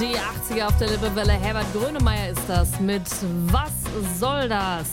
Die 80er auf der Lippewelle. Herbert Grönemeyer ist das mit Was soll das?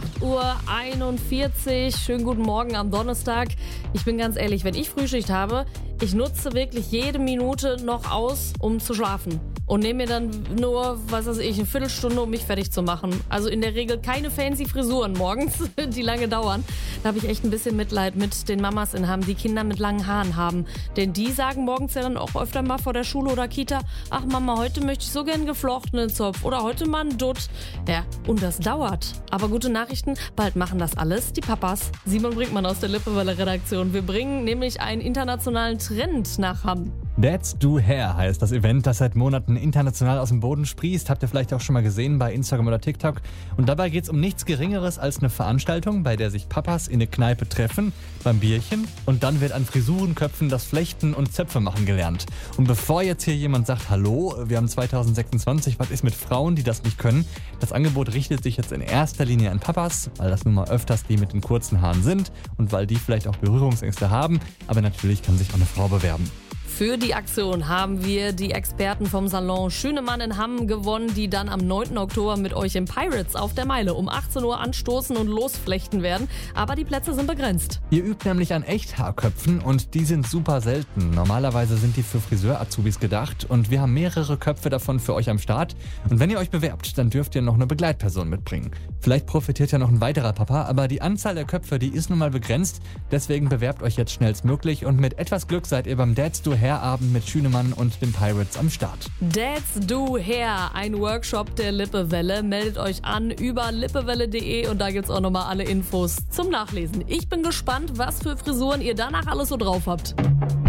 8:41 Uhr. Schönen guten Morgen am Donnerstag. Ich bin ganz ehrlich, wenn ich Frühschicht habe, ich nutze wirklich jede Minute noch aus, um zu schlafen. Und nehme mir dann nur, was weiß ich, eine Viertelstunde, um mich fertig zu machen. Also in der Regel keine fancy Frisuren morgens, die lange dauern. Da habe ich echt ein bisschen Mitleid mit den Mamas in Hamm, die Kinder mit langen Haaren haben. Denn die sagen morgens ja dann auch öfter mal vor der Schule oder Kita, ach Mama, heute möchte ich so gern geflochtenen Zopf oder heute mal einen Dutt. Ja, und das dauert. Aber gute Nachrichten, bald machen das alles die Papas. Simon Brinkmann aus der Lippewelle-Redaktion. Wir bringen nämlich einen internationalen Trend nach Hamm. Dads Do Hair heißt das Event, das seit Monaten international aus dem Boden sprießt. Habt ihr vielleicht auch schon mal gesehen bei Instagram oder TikTok. Und dabei geht es um nichts Geringeres als eine Veranstaltung, bei der sich Papas in eine Kneipe treffen, beim Bierchen. Und dann wird an Frisurenköpfen das Flechten und Zöpfe machen gelernt. Und bevor jetzt hier jemand sagt, hallo, wir haben 2026, was ist mit Frauen, die das nicht können? Das Angebot richtet sich jetzt in erster Linie an Papas, weil das nun mal öfters die mit den kurzen Haaren sind und weil die vielleicht auch Berührungsängste haben. Aber natürlich kann sich auch eine Frau bewerben. Für die Aktion haben wir die Experten vom Salon Schünemann in Hamm gewonnen, die dann am 9. Oktober mit euch im Pirates auf der Meile um 18 Uhr anstoßen und losflechten werden. Aber die Plätze sind begrenzt. Ihr übt nämlich an Echthaarköpfen und die sind super selten. Normalerweise sind die für Friseur-Azubis gedacht und wir haben mehrere Köpfe davon für euch am Start. Und wenn ihr euch bewerbt, dann dürft ihr noch eine Begleitperson mitbringen. Vielleicht profitiert ja noch ein weiterer Papa, aber die Anzahl der Köpfe, die ist nun mal begrenzt. Deswegen bewerbt euch jetzt schnellstmöglich und mit etwas Glück seid ihr beim Dads Do Hair Abend mit Schünemann und den Pirates am Start. Dads Do Hair, ein Workshop der Lippewelle. Meldet euch an über lippewelle.de und da gibt's auch nochmal alle Infos zum Nachlesen. Ich bin gespannt, was für Frisuren ihr danach alles so drauf habt.